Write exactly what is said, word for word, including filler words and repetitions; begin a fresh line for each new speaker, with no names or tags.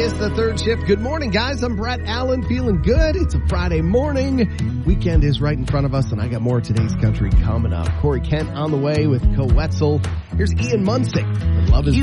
Kiss the Third Shift. Good morning, guys. I'm Brett Allen, feeling good. It's a Friday morning. Weekend is right in front of us, and I got more of today's country coming up. Corey Kent on the way with Co Wetzel. Here's Ian Munsick. Love is